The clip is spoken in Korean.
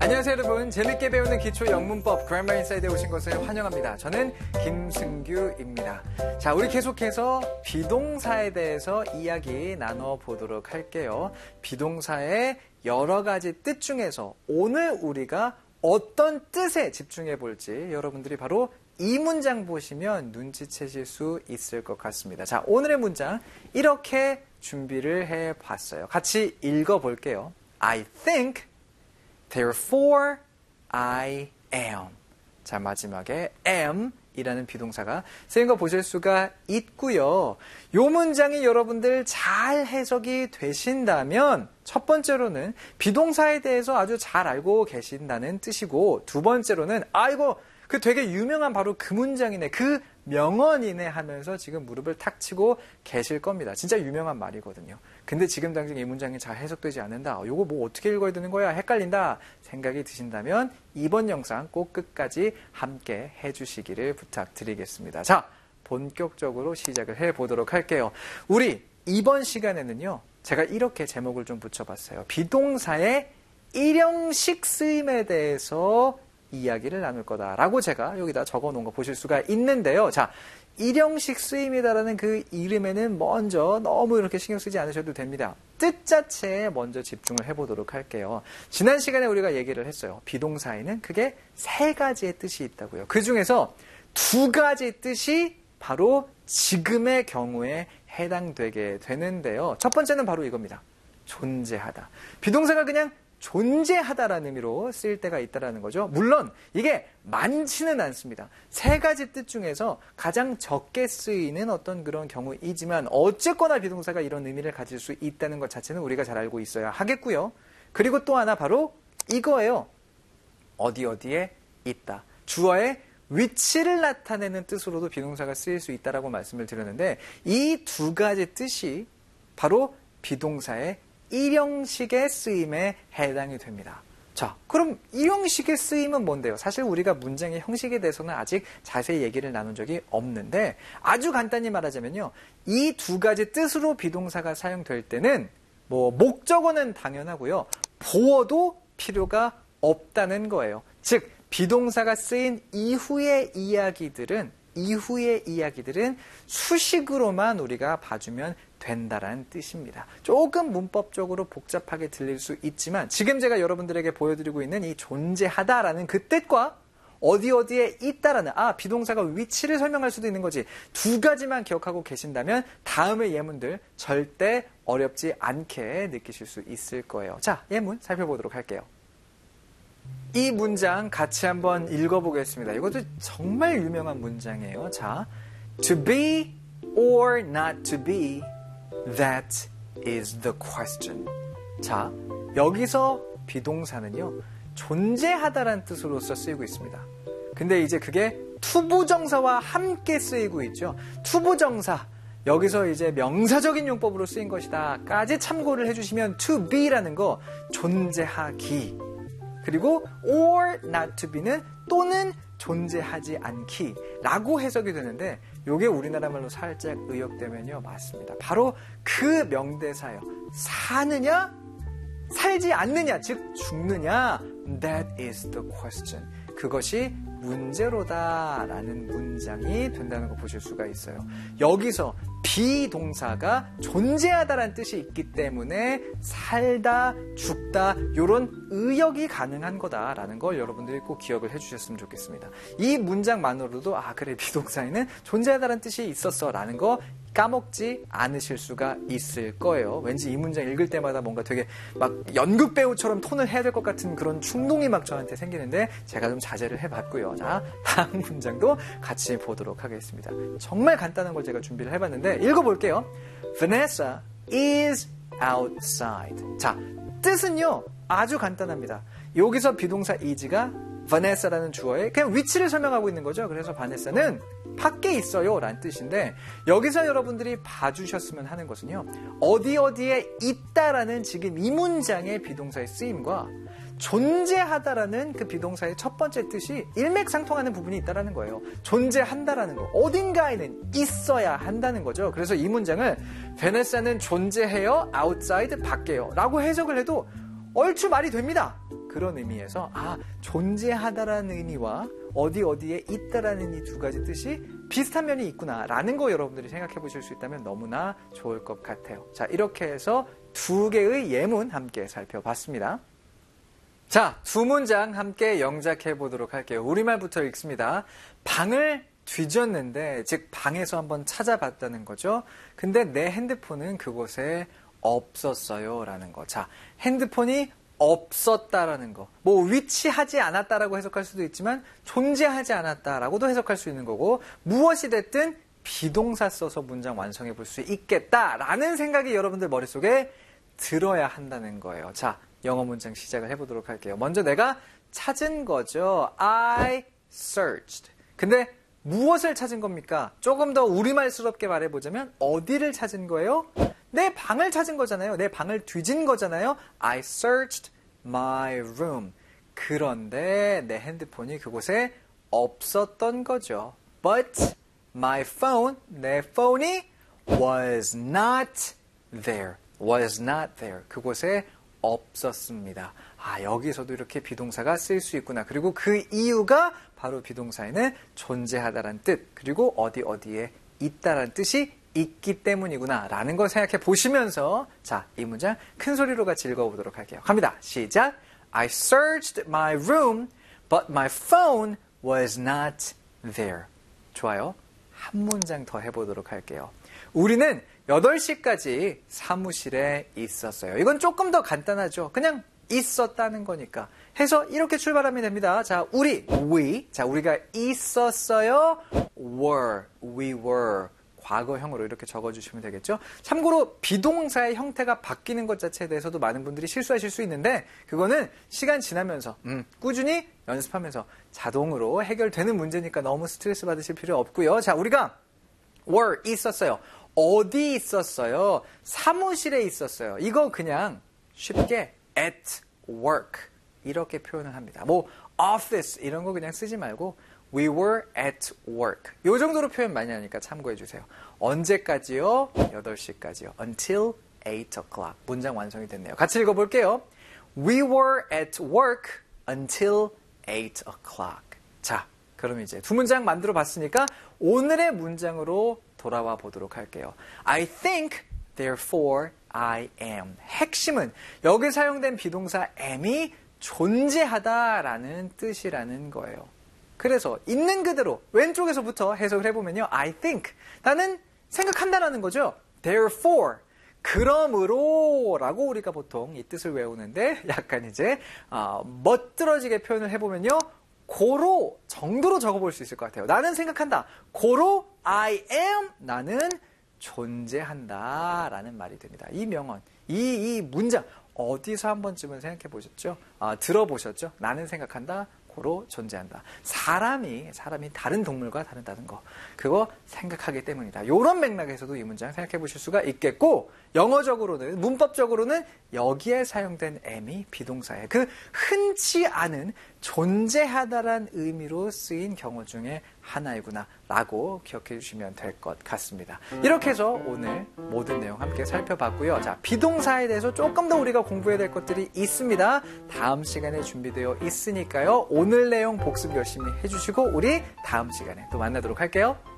안녕하세요 여러분. 재밌게 배우는 기초 영문법 그래머 인사이드에 오신 것을 환영합니다. 저는 김승규입니다. 자, 우리 계속해서 비동사에 대해서 이야기 나눠보도록 할게요. 비동사의 여러 가지 뜻 중에서 오늘 우리가 어떤 뜻에 집중해 볼지 여러분들이 바로 이 문장 보시면 눈치채실 수 있을 것 같습니다. 자, 오늘의 문장 이렇게 준비를 해봤어요. 같이 읽어볼게요. I think, therefore I am. 자, 마지막에 am 이라는 비동사가 쓰인 거 보실 수가 있고요. 이 문장이 여러분들 잘 해석이 되신다면 첫 번째로는 비동사에 대해서 아주 잘 알고 계신다는 뜻이고, 두 번째로는 아이고 그 되게 유명한 바로 그 문장이네, 그 명언이네 하면서 지금 무릎을 탁 치고 계실 겁니다. 진짜 유명한 말이거든요. 근데 지금 당장 이 문장이 잘 해석되지 않는다, 요거 뭐 어떻게 읽어야 되는 거야, 헷갈린다 생각이 드신다면 이번 영상 꼭 끝까지 함께 해주시기를 부탁드리겠습니다. 자, 본격적으로 시작을 해보도록 할게요. 우리 이번 시간에는요, 제가 이렇게 제목을 좀 붙여봤어요. 비동사의 일형식 쓰임에 대해서 이야기를 나눌 거다라고 제가 여기다 적어놓은 거 보실 수가 있는데요. 자, 일형식 쓰임이다라는 그 이름에는 먼저 너무 이렇게 신경 쓰지 않으셔도 됩니다. 뜻 자체에 먼저 집중을 해보도록 할게요. 지난 시간에 우리가 얘기를 했어요. 비동사에는 크게 세 가지의 뜻이 있다고요. 그 중에서 두 가지 뜻이 바로 지금의 경우에 해당되게 되는데요. 첫 번째는 바로 이겁니다. 존재하다. 비동사가 그냥 존재하다라는 의미로 쓰일 때가 있다는 거죠. 물론 이게 많지는 않습니다. 세 가지 뜻 중에서 가장 적게 쓰이는 어떤 그런 경우이지만 어쨌거나 비동사가 이런 의미를 가질 수 있다는 것 자체는 우리가 잘 알고 있어야 하겠고요. 그리고 또 하나 바로 이거예요. 어디에 있다. 주어의 위치를 나타내는 뜻으로도 비동사가 쓰일 수 있다라고 말씀을 드렸는데, 이 두 가지 뜻이 바로 비동사의 일형식의 쓰임에 해당이 됩니다. 자, 그럼 일형식의 쓰임은 뭔데요? 사실 우리가 문장의 형식에 대해서는 아직 자세히 얘기를 나눈 적이 없는데, 아주 간단히 말하자면요, 이 두 가지 뜻으로 비동사가 사용될 때는 뭐 목적어는 당연하고요, 보어도 필요가 없다는 거예요. 즉 비동사가 쓰인 이후의 이야기들은 수식으로만 우리가 봐주면 된다라는 뜻입니다. 조금 문법적으로 복잡하게 들릴 수 있지만 지금 제가 여러분들에게 보여드리고 있는 이 존재하다라는 그 뜻과 어디에 있다라는, 비동사가 위치를 설명할 수도 있는 거지, 두 가지만 기억하고 계신다면 다음의 예문들 절대 어렵지 않게 느끼실 수 있을 거예요. 자, 예문 살펴보도록 할게요. 이 문장 같이 한번 읽어보겠습니다. 이것도 정말 유명한 문장이에요. 자, to be or not to be, that is the question. 자, 여기서 비동사는요, 존재하다라는 뜻으로서 쓰이고 있습니다. 근데 이제 그게 투부정사와 함께 쓰이고 있죠. 투부정사, 여기서 이제 명사적인 용법으로 쓰인 것이다 까지 참고를 해주시면 to be라는 거 존재하기, 그리고 or not to be는 또는 존재하지 않기 라고 해석이 되는데, 이게 우리나라 말로 살짝 의역되면요, 맞습니다. 바로 그 명대사예요. 사느냐 살지 않느냐, 즉 죽느냐, that is the question. 그것이 문제로다라는 문장이 된다는 거 보실 수가 있어요. 여기서 비동사가 존재하다라는 뜻이 있기 때문에 살다, 죽다 이런 의역이 가능한 거다라는 걸 여러분들이 꼭 기억을 해주셨으면 좋겠습니다. 이 문장만으로도 그래, 비동사에는 존재하다라는 뜻이 있었어 라는 거 까먹지 않으실 수가 있을 거예요. 왠지 이 문장 읽을 때마다 뭔가 되게 막 연극 배우처럼 톤을 해야 될 것 같은 그런 충동이 막 저한테 생기는데 제가 좀 자제를 해봤고요. 자, 다음 문장도 같이 보도록 하겠습니다. 정말 간단한 걸 제가 준비를 해봤는데 읽어볼게요. Vanessa is outside. 자, 뜻은요 아주 간단합니다. 여기서 비동사 is가 Vanessa라는 주어에 그냥 위치를 설명하고 있는 거죠. 그래서 바네사는 밖에 있어요 라는 뜻인데, 여기서 여러분들이 봐주셨으면 하는 것은요, 어디에 있다라는 지금 이 문장의 비동사의 쓰임과 존재하다라는 그 비동사의 첫 번째 뜻이 일맥상통하는 부분이 있다라는 거예요. 존재한다라는 거, 어딘가에는 있어야 한다는 거죠. 그래서 이 문장을 베네사는 존재해요, outside, 밖에요 라고 해석을 해도 얼추 말이 됩니다. 그런 의미에서 존재하다라는 의미와 어디에 있다라는 이 두 가지 뜻이 비슷한 면이 있구나라는 거 여러분들이 생각해 보실 수 있다면 너무나 좋을 것 같아요. 자, 이렇게 해서 두 개의 예문 함께 살펴봤습니다. 자, 두 문장 함께 영작해 보도록 할게요. 우리말부터 읽습니다. 방을 뒤졌는데, 즉 방에서 한번 찾아봤다는 거죠. 근데 내 핸드폰은 그곳에 없었어요 라는 거. 자, 핸드폰이 없었다라는 거. 뭐 위치하지 않았다라고 해석할 수도 있지만 존재하지 않았다라고도 해석할 수 있는 거고, 무엇이 됐든 비동사 써서 문장 완성해 볼 수 있겠다라는 생각이 여러분들 머릿속에 들어야 한다는 거예요. 자, 영어 문장 시작을 해보도록 할게요. 먼저 내가 찾은 거죠. I searched. 근데 무엇을 찾은 겁니까? 조금 더 우리말스럽게 말해보자면 어디를 찾은 거예요? 내 방을 찾은 거잖아요. 내 방을 뒤진 거잖아요. I searched my room. 그런데 내 핸드폰이 그곳에 없었던 거죠. But my phone, 내 폰이 was not there. was not there. 그곳에 없었습니다. 여기서도 이렇게 비동사가 쓰일 수 있구나. 그리고 그 이유가 바로 비동사에는 존재하다란 뜻, 그리고 어디에 있다란 뜻이 있기 때문이구나 라는 걸 생각해 보시면서, 자, 이 문장 큰 소리로 같이 읽어보도록 할게요. 갑니다. 시작. I searched my room, but my phone was not there. 좋아요. 한 문장 더 해보도록 할게요. 우리는 8시까지 사무실에 있었어요. 이건 조금 더 간단하죠. 그냥 있었다는 거니까. 해서 이렇게 출발하면 됩니다. 자, we. 자, 우리가 있었어요. we were. 과거형으로 이렇게 적어주시면 되겠죠. 참고로 비동사의 형태가 바뀌는 것 자체에 대해서도 많은 분들이 실수하실 수 있는데, 그거는 시간 지나면서 꾸준히 연습하면서 자동으로 해결되는 문제니까 너무 스트레스 받으실 필요 없고요. 자, 우리가 were 있었어요. 어디 있었어요? 사무실에 있었어요. 이거 그냥 쉽게 at work 이렇게 표현을 합니다. 뭐 office 이런 거 그냥 쓰지 말고 we were at work. 이 정도로 표현 많이 하니까 참고해 주세요. 언제까지요? 8시까지요. Until 8 o'clock. 문장 완성이 됐네요. 같이 읽어볼게요. We were at work until 8 o'clock. 자, 그럼 이제 두 문장 만들어 봤으니까 오늘의 문장으로 돌아와 보도록 할게요. I think, therefore I am. 핵심은 여기 사용된 비동사 am이 존재하다라는 뜻이라는 거예요. 그래서 있는 그대로 왼쪽에서부터 해석을 해보면요. I think. 나는 생각한다라는 거죠. Therefore. 그러므로 라고 우리가 보통 이 뜻을 외우는데 약간 이제 멋들어지게 표현을 해보면요. 고로 정도로 적어볼 수 있을 것 같아요. 나는 생각한다. 고로 I am. 나는 존재한다 라는 말이 됩니다. 이 명언, 이 문장 어디서 한 번쯤은 생각해 보셨죠? 들어보셨죠? 나는 생각한다. 고로 존재한다. 사람이 다른 동물과 다르다는 거, 그거 생각하기 때문이다. 이런 맥락에서도 이 문장 생각해 보실 수가 있겠고, 영어적으로는, 문법적으로는 여기에 사용된 am이 비동사의 그 흔치 않은 존재하다란 의미로 쓰인 경우 중에 하나이구나 라고 기억해 주시면 될 것 같습니다. 이렇게 해서 오늘 모든 내용 함께 살펴봤고요. 자, 비동사에 대해서 조금 더 우리가 공부해야 될 것들이 있습니다. 다음 시간에 준비되어 있으니까요. 오늘 내용 복습 열심히 해주시고 우리 다음 시간에 또 만나도록 할게요.